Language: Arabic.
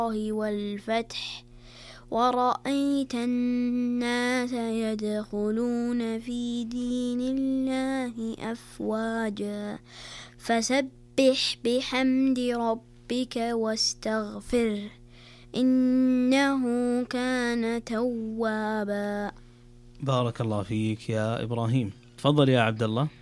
والفتح ورأيت الناس يدخلون في دين الله أفواجا فسبح بحمد ربك واستغفره إنه كان توابا. بارك الله فيك يا إبراهيم. تفضل يا عبد الله.